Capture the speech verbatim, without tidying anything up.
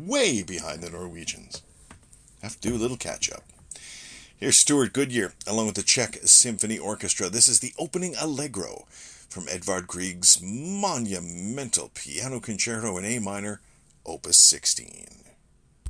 way behind the Norwegians. Have to do a little catch-up. Here's Stuart Goodyear, along with the Czech Symphony Orchestra. This is the opening Allegro from Edvard Grieg's monumental piano concerto in A minor, Opus sixteen.